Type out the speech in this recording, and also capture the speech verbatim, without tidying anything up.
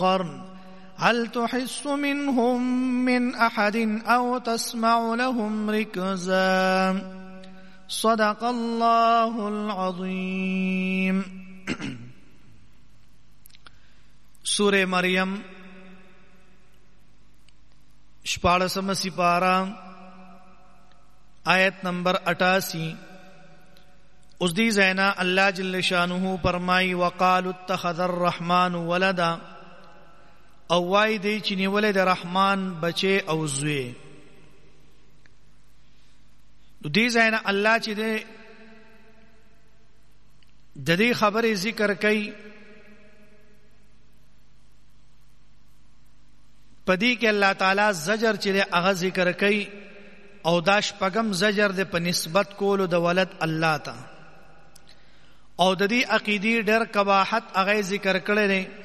القرن هل تحس منهم من أحد أو تسمع لهم ركزا صدق الله العظيم. سورہ مریم شپاڑسم سپارہ آیت نمبر اٹھاسی. اس دی زینا اللہ جل شانہ فرمائی وقالوا اتخذ الرحمن ولدا، او وای دی چې نیولې د رحمان بچي او زوی. نو دې ځای نه الله چې د د دې خبرې ذکر کوي، پدې کې الله تعالی زجر چې د هغه ذکر کوي او دا شپږم زجر د په نسبت کولو د ولد الله ته، او د دې عقیدې ډېر قباحت هغه ذکر کړی دی